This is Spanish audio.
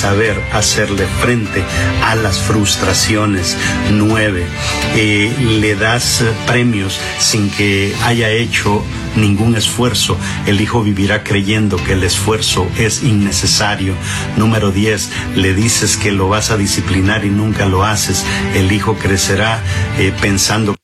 saber hacerle frente a las frustraciones. 9, le das premios sin que haya hecho ningún esfuerzo. El hijo vivirá creyendo que el esfuerzo es innecesario. Número 10, le dices que lo vas a disciplinar y nunca lo haces. El hijo crecerá pensando